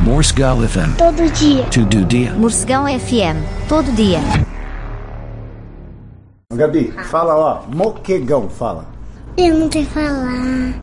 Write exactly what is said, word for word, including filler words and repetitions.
Morsegal F M. Todo dia. Todo dia. Morcegão F M. Todo dia. Gabi, fala ó, moquegão, fala. Eu não sei falar.